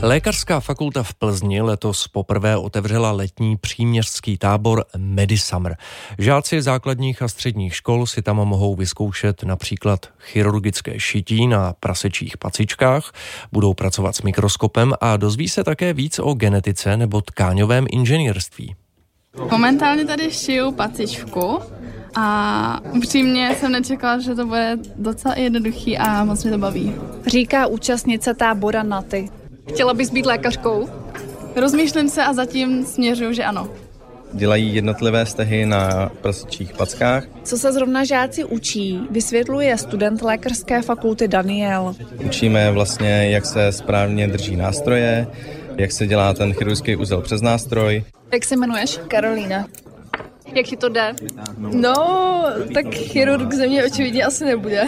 Lékařská fakulta v Plzni letos poprvé otevřela letní příměstský tábor Medisummer. Žáci základních a středních škol si tam mohou vyzkoušet například chirurgické šití na prasečích pacičkách, budou pracovat s mikroskopem a dozví se také víc o genetice nebo tkáňovém inženýrství. Momentálně tady šiju pacičku a upřímně jsem nečekala, že to bude docela jednoduchý a moc mě to baví. Říká účastnice tábora Naty. Chtěla bys být lékařkou? Rozmýšlím se a zatím směřuju, že ano. Dělají jednotlivé stehy na prasečích packách. Co se zrovna žáci učí, vysvětluje student lékařské fakulty Daniel. Učíme vlastně, jak se správně drží nástroje, jak se dělá ten chirurgický úzel přes nástroj. Jak se jmenuješ? Karolína. Jak ti to jde? No, tak chirurg ze mě očividně asi nebude.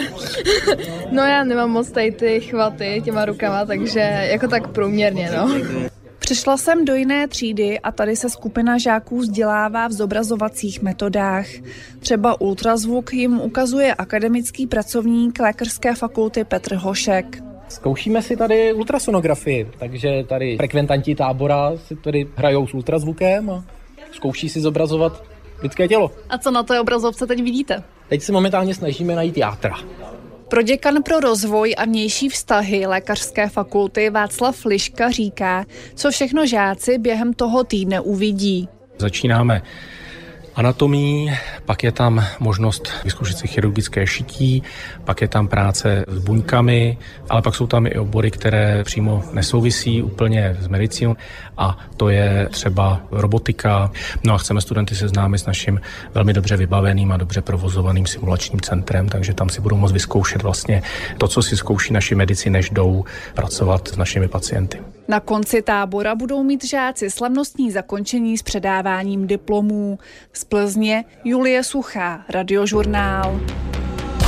No já nemám moc tady ty chvaty těma rukama, takže jako tak průměrně, no. Přišla jsem do jiné třídy a tady se skupina žáků vzdělává v zobrazovacích metodách. Třeba ultrazvuk jim ukazuje akademický pracovník lékařské fakulty Petr Hošek. Zkoušíme si tady ultrasonografii, takže tady frekventanti tábora si tady hrajou s ultrazvukem a zkouší si zobrazovat lidské tělo. A co na té obrazovce teď vidíte? Teď se momentálně snažíme najít játra. Proděkan pro rozvoj a vnější vztahy lékařské fakulty Václav Liška říká, co všechno žáci během toho týdne uvidí. Začínáme anatomii, pak je tam možnost vyzkoušet si chirurgické šití, pak je tam práce s buňkami, ale pak jsou tam i obory, které přímo nesouvisí úplně s medicínou a to je třeba robotika. No a chceme studenty seznámit s naším velmi dobře vybaveným a dobře provozovaným simulačním centrem, takže tam si budou moct vyzkoušet vlastně to, co si zkouší naši medici, než jdou pracovat s našimi pacienty. Na konci tábora budou mít žáci slavnostní zakončení s předáváním diplomů. Z Plzně Julie Suchá, Radiožurnál.